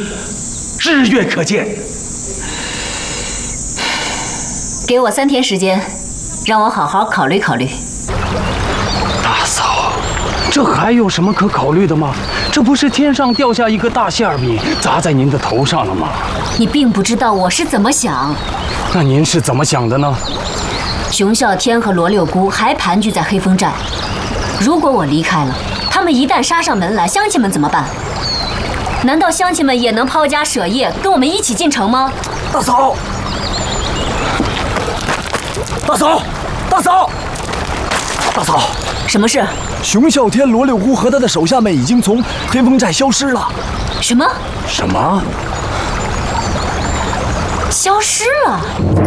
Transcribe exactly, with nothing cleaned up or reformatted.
日月可见。 给我三天时间，让我好好考虑考虑。 大嫂，这还有什么可考虑的吗？这不是天上掉下一个大馅饼砸在您的头上了吗？ 你并不知道我是怎么想。 那您是怎么想的呢？ 熊啸天和罗六姑还盘踞在黑风寨，如果我离开了，他们一旦杀上门来，乡亲们怎么办？难道乡亲们也能抛家舍业跟我们一起进城吗？ 大嫂，大嫂，大嫂，大嫂， 什么事？ 熊啸天、罗六姑和他的手下们已经从黑风寨消失了。 什么？ 什么？ 消失了？